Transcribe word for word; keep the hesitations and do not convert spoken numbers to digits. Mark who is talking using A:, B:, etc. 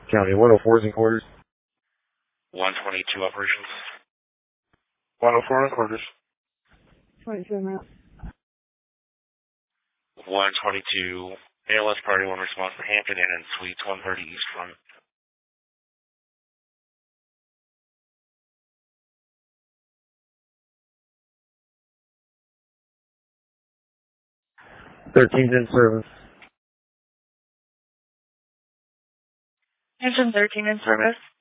A: County one oh four is in quarters.
B: one twenty-two operations.
A: one oh four in quarters.
C: twenty-seven out.
B: one twenty-two, A L S Party one response to Hampton Inn and Suites one thirty East Front.
A: thirteen's in service.
C: Hampton thirteen in service.